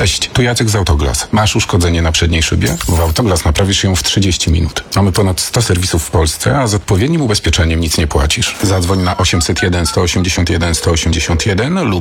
Cześć, tu Jacek z Autoglas. Masz uszkodzenie na przedniej szybie? W Autoglas naprawisz ją w 30 minut. Mamy ponad 100 serwisów w Polsce, a z odpowiednim ubezpieczeniem nic nie płacisz. Zadzwoń na 801 181 181 lub